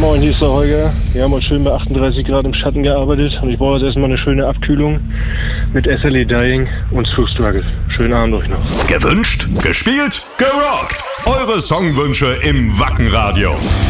Moin, hier ist der Holger. Wir haben heute schön bei 38 Grad im Schatten gearbeitet und ich brauche jetzt erstmal eine schöne Abkühlung mit SLE Dying und True Struggle. Schönen Abend euch noch. Gewünscht, gespielt, gerockt. Eure Songwünsche im Wacken Radio.